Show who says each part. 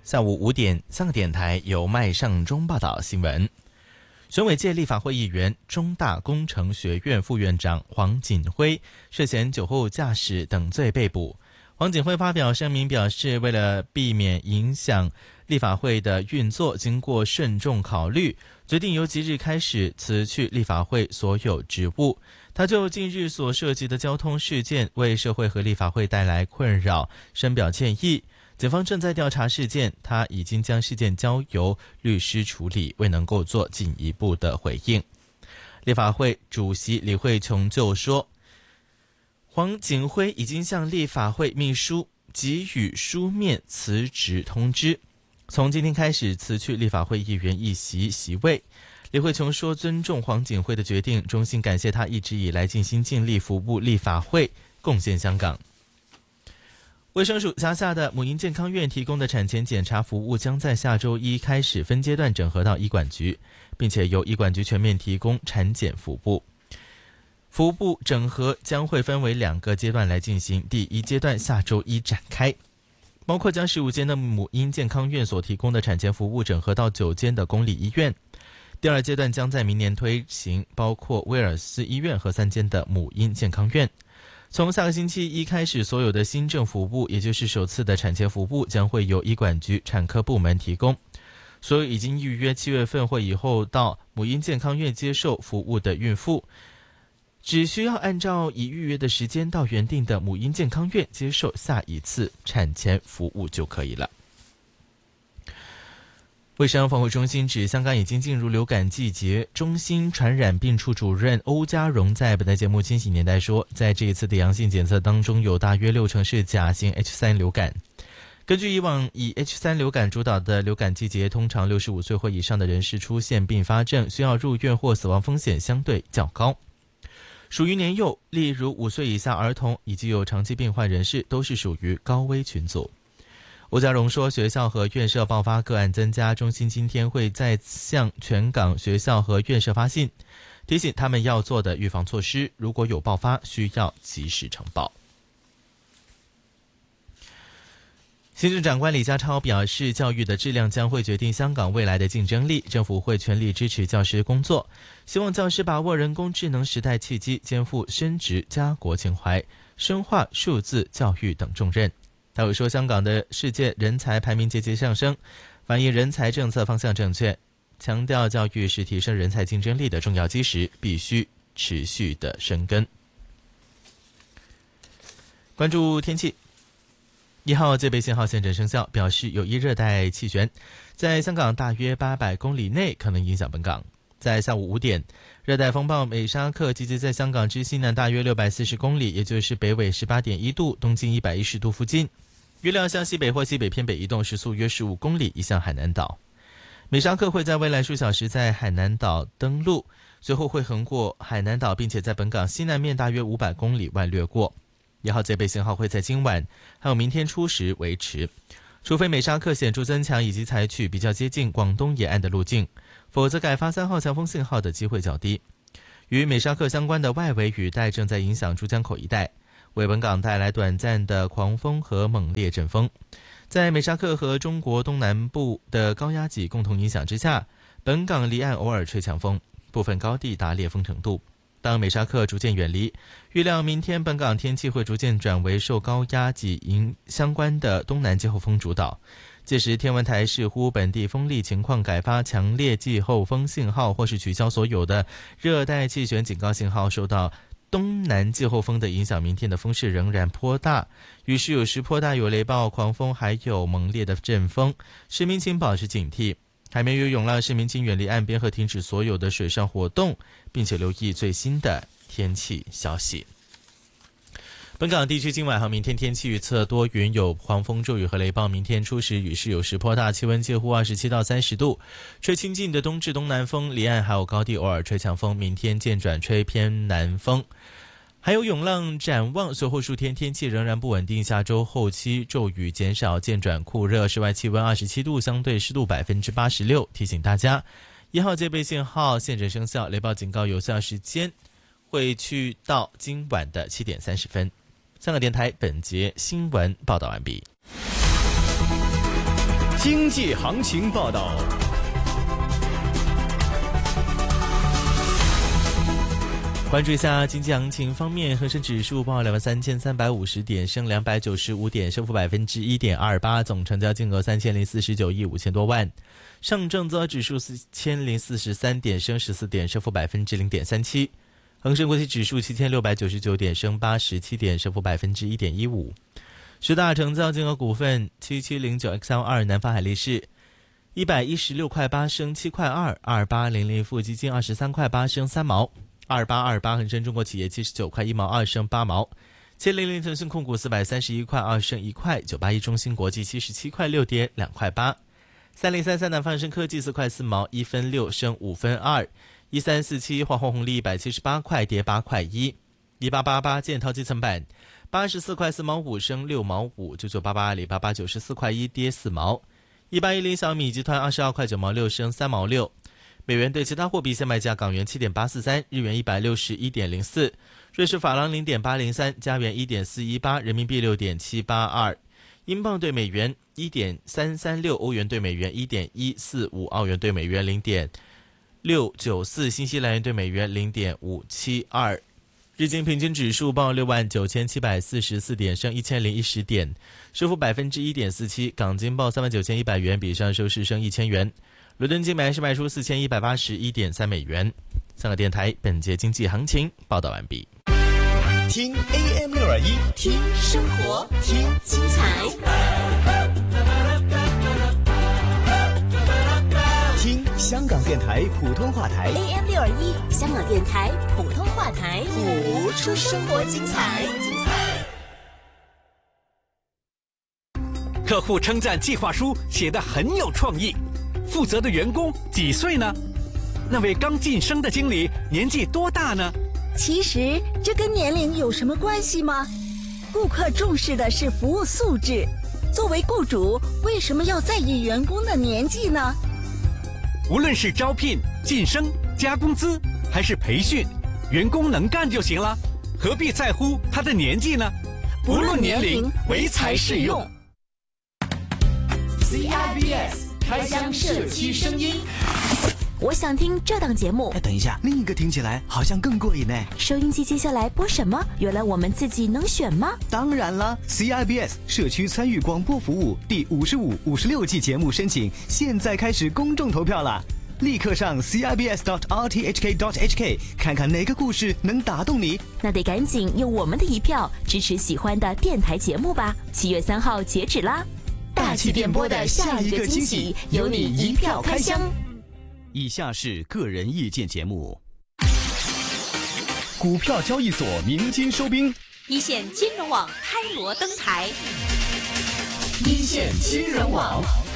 Speaker 1: 下午5点，香港电台由麦尚中报道新闻。选委界立法会议员、中大工程学院副院长黄锦辉涉嫌酒后驾驶等罪被捕。黄锦辉发表声明表示，为了避免影响立法会的运作，经过慎重考虑，决定由即日开始辞去立法会所有职务。他就近日所涉及的交通事件为社会和立法会带来困扰深表歉意。警方正在调查事件，他已经将事件交由律师处理，未能够做进一步的回应。立法会主席李慧琼就说，黄锦辉已经向立法会秘书给予书面辞职通知，从今天开始辞去立法会议员一席位。李慧琼说，尊重黄锦辉的决定，衷心感谢他一直以来尽心尽力服务立法会，贡献香港。卫生署辖下的母婴健康院提供的产前检查服务将在下周一开始分阶段整合到医管局，并且由医管局全面提供产检服务。服务整合将会分为2个阶段来进行，第一阶段下周一展开，包括将15间的母婴健康院所提供的产前服务整合到9间的公立医院。第2阶段将在明年推行，包括威尔斯医院和3间的母婴健康院。从下个星期一开始，所有的新政服务，也就是首次的产前服务，将会由医管局产科部门提供。所有已经预约7月份或以后到母婴健康院接受服务的孕妇，只需要按照已预约的时间到原定的母婴健康院接受下一次产前服务就可以了。卫生防护中心指，香港已经进入流感季节。中心传染病处主任欧家荣在本台节目《千禧年代》说，在这一次的阳性检测当中，有大约60%是甲型 H3 流感。根据以往以 H3 流感主导的流感季节，通常65岁或以上的人士出现并发症，需要入院或死亡风险相对较高。属于年幼，例如5岁以下儿童以及有长期病患人士，都是属于高危群组。欧家荣说，学校和院舍爆发个案增加，中心今天会再向全港学校和院舍发信，提醒他们要做的预防措施，如果有爆发，需要及时呈报。行政长官李家超表示，教育的质量将会决定香港未来的竞争力，政府会全力支持教师工作，希望教师把握人工智能时代契机，肩负升职家国情怀、深化数字教育等重任。他又说，香港的世界人才排名节节上升，反映人才政策方向正确，强调教育是提升人才竞争力的重要基石，必须持续的深耕。关注天气，1号戒备信号现正生效，表示有一热带气旋在香港大约800公里内可能影响本港。在下午5点，热带风暴美沙克集结在香港之西南大约640公里，也就是北纬18.1度、东经110度附近。预料向西北或西北偏北移动，时速约15公里，移向海南岛。美沙克会在未来数小时在海南岛登陆，随后会横过海南岛，并且在本港西南面大约500公里外掠过。1号戒备信号会在今晚还有明天初时维持，除非美沙克显著增强以及采取比较接近广东沿岸的路径，否则改发3号强风信号的机会较低。与美沙克相关的外围雨带正在影响珠江口一带，为本港带来短暂的狂风和猛烈阵风。在美沙克和中国东南部的高压脊共同影响之下，本港离岸偶尔吹强风，部分高地达烈风程度。当美沙克逐渐远离，预料明天本港天气会逐渐转为受高压脊相关的东南季候风主导，届时天文台视乎本地风力情况改发强烈季候风信号，或是取消所有的热带气旋警告信号。受到东南季候风的影响，明天的风势仍然颇大，雨势有时颇大，有雷暴、狂风，还有猛烈的阵风，市民请保持警惕。海面有涌浪，市民请远离岸边和停止所有的水上活动，并且留意最新的天气消息。本港地区今晚和明天天气预测多云，有狂风骤雨和雷暴，明天初时雨势有时颇大，气温介乎27到30度，吹清劲的东至东南风，离岸还有高地偶尔吹强风，明天渐转吹偏南风，还有涌浪展望。随后数天天气仍然不稳定，下周后期骤雨减少，渐转酷热，室外气温27度，相对湿度86%。提醒大家，1号戒备信号现正生效，雷暴警告有效时间会去到今晚的7点30分。香港电台本节新闻报道完毕。
Speaker 2: 经济行情报道。
Speaker 1: 关注一下经济行情方面，恒生指数报23350点，升295点，升幅1.28%，总成交金额3049亿5000多万。上证综合指数4043点，升14点，升幅0.37%。恒生国际指数7699点，升87点，升幅1.15%。十大成交金额股份7709XL2 南方海力士116块8升7块2，2800富基金23块8升3毛，2828恒生中国企业79块1毛2升8毛，700腾讯控股431块2升1块，981中芯国际77块6跌2块8，3033南方恒生科技4块4毛1分6升5分2，1347华虹红利178块跌8块1，1888建滔基层板84块4毛5升6毛5，9988阿里巴巴94块1跌4毛，1810小米集团22块9毛6升3毛6。美元对其他货币现卖价：港元7.843，日元161.04，瑞士法郎0.803，加元1.418，人民币6.782，英镑对美元1.336，欧元对美元1.145，澳元对美元0.694，新西兰元对美元0.572。日经平均指数报69744点，升1010点，升幅1.47%。港金报39100元，比上收市升1000元。伦敦金每安士卖出4181.3美元。香港电台本节经济行情报道完毕。
Speaker 2: 听 AM621，
Speaker 3: 听生活，听精彩，
Speaker 2: 听香港电台普通话台
Speaker 3: AM621，香港电台普通话台，谱出生活精彩。
Speaker 4: 客户称赞计划书写得很有创意。负责的员工几岁呢？那位刚晋升的经理年纪多大呢？
Speaker 5: 其实这跟年龄有什么关系吗？顾客重视的是服务素质，作为雇主，为什么要在意员工的年纪呢？
Speaker 4: 无论是招聘、晋升、加工资还是培训，员工能干就行了，何必在乎他的年纪呢？不论年龄，唯才是用。
Speaker 3: CIBS 开箱社区声音，我想听这档节目。
Speaker 6: 等一下，另一个听起来好像更过瘾呢。
Speaker 3: 收音机接下来播什么？原来我们自己能选吗？
Speaker 6: 当然了 ，CIBS 社区参与广播服务第55、56季节目申请现在开始公众投票了。立刻上 cibs.rthk.hk 看看哪个故事能打动你。
Speaker 3: 那得赶紧用我们的一票支持喜欢的电台节目吧。7月3号截止啦！大气电波的下一个惊喜，由你一票开箱。
Speaker 2: 以下是个人意见节目。股票交易所鸣金收兵，
Speaker 7: 一线金融网开锣登台，
Speaker 2: 一线新人网。